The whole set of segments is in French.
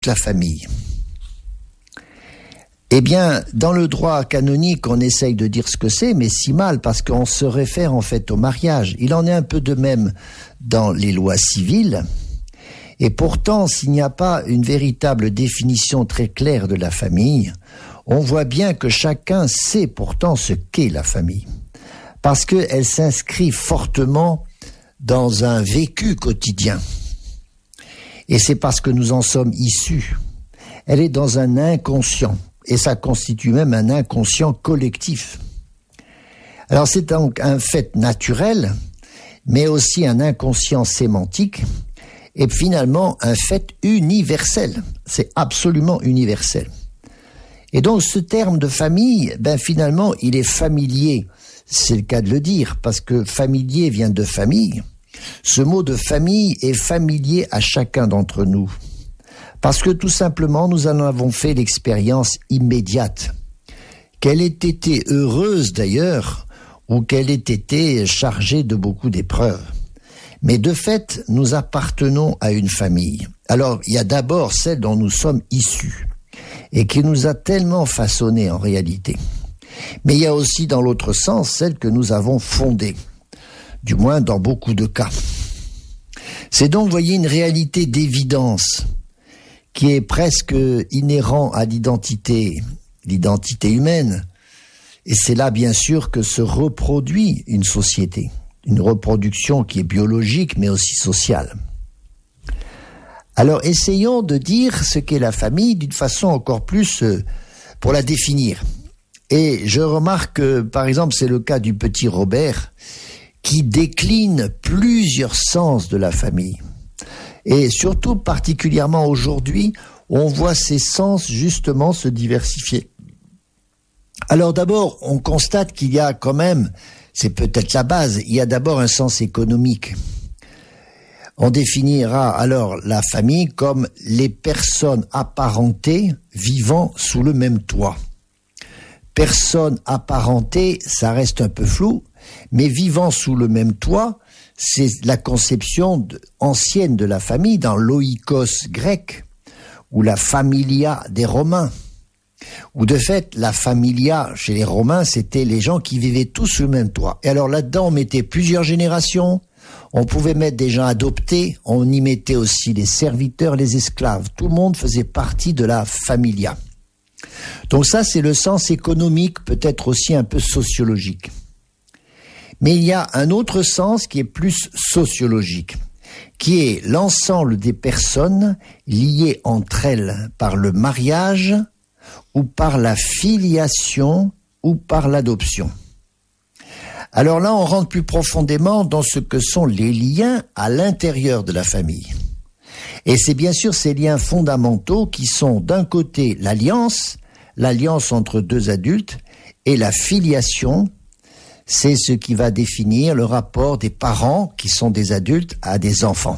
la famille? Eh bien, dans le droit canonique, on essaye de dire ce que c'est, mais si mal, parce qu'on se réfère en fait au mariage. Il en est un peu de même dans les lois civiles. Et pourtant, s'il n'y a pas une véritable définition très claire de la famille, on voit bien que chacun sait pourtant ce qu'est la famille. Parce qu'elle s'inscrit fortement dans un vécu quotidien. Et c'est parce que nous en sommes issus. Elle est dans un inconscient. Et ça constitue même un inconscient collectif. Alors c'est donc un fait naturel, mais aussi un inconscient sémantique, et finalement un fait universel. C'est absolument universel. Et donc ce terme de famille, finalement, il est familier, c'est le cas de le dire, parce que familier vient de famille. Ce mot de famille est familier à chacun d'entre nous. Parce que tout simplement, nous en avons fait l'expérience immédiate. Qu'elle ait été heureuse d'ailleurs, ou qu'elle ait été chargée de beaucoup d'épreuves. Mais de fait, nous appartenons à une famille. Alors, il y a d'abord celle dont nous sommes issus, et qui nous a tellement façonnés en réalité. Mais il y a aussi, dans l'autre sens, celle que nous avons fondée, du moins dans beaucoup de cas. C'est donc, vous voyez, une réalité d'évidence, qui est presque inhérent à l'identité humaine. Et c'est là, bien sûr, que se reproduit une société. Une reproduction qui est biologique, mais aussi sociale. Alors, essayons de dire ce qu'est la famille d'une façon encore plus pour la définir. Et je remarque que, par exemple, c'est le cas du petit Robert, qui décline plusieurs sens de la famille. Et surtout, particulièrement aujourd'hui, on voit ces sens justement se diversifier. Alors d'abord, on constate qu'il y a quand même, c'est peut-être la base, il y a d'abord un sens économique. On définira alors la famille comme les personnes apparentées vivant sous le même toit. Personnes apparentées, ça reste un peu flou, mais vivant sous le même toit, c'est la conception ancienne de la famille dans l'oikos grec, ou la familia des Romains. Ou de fait, la familia chez les Romains, c'était les gens qui vivaient tous sous le même toit. Et alors là-dedans, on mettait plusieurs générations, on pouvait mettre des gens adoptés, on y mettait aussi les serviteurs, les esclaves. Tout le monde faisait partie de la familia. Donc ça, c'est le sens économique, peut-être aussi un peu sociologique. Mais il y a un autre sens qui est plus sociologique, qui est l'ensemble des personnes liées entre elles par le mariage ou par la filiation ou par l'adoption. Alors là, on rentre plus profondément dans ce que sont les liens à l'intérieur de la famille. Et c'est bien sûr ces liens fondamentaux qui sont d'un côté l'alliance entre deux adultes, et la filiation, c'est ce qui va définir le rapport des parents, qui sont des adultes, à des enfants.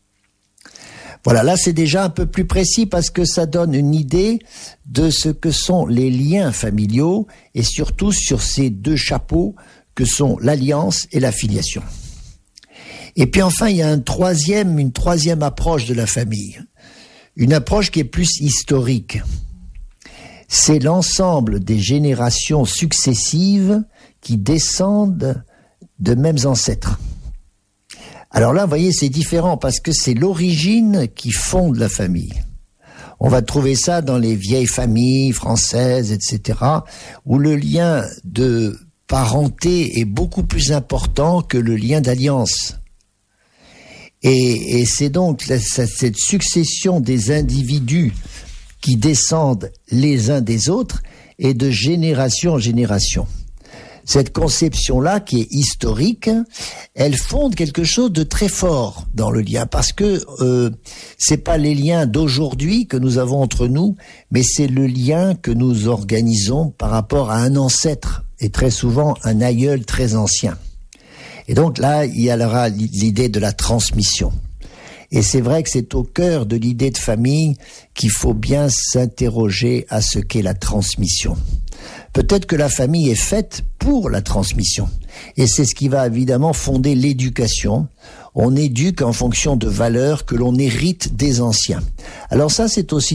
Voilà, là c'est déjà un peu plus précis parce que ça donne une idée de ce que sont les liens familiaux et surtout sur ces deux chapeaux que sont l'alliance et la filiation. Et puis enfin, il y a une troisième approche de la famille, une approche qui est plus historique. C'est l'ensemble des générations successives qui descendent de mêmes ancêtres. Alors là, vous voyez, c'est différent parce que c'est l'origine qui fonde la famille. On va trouver ça dans les vieilles familles françaises, etc., où le lien de parenté est beaucoup plus important que le lien d'alliance. Et c'est donc cette succession des individus qui descendent les uns des autres et de génération en génération. Cette conception-là, qui est historique, elle fonde quelque chose de très fort dans le lien, parce que c'est pas les liens d'aujourd'hui que nous avons entre nous, mais c'est le lien que nous organisons par rapport à un ancêtre, et très souvent un aïeul très ancien. Et donc là, il y aura l'idée de la transmission. Et c'est vrai que c'est au cœur de l'idée de famille qu'il faut bien s'interroger à ce qu'est la transmission. Peut-être que la famille est faite pour la transmission. Et c'est ce qui va évidemment fonder l'éducation. on éduque en fonction de valeurs que l'on hérite des anciens. Alors ça, c'est aussi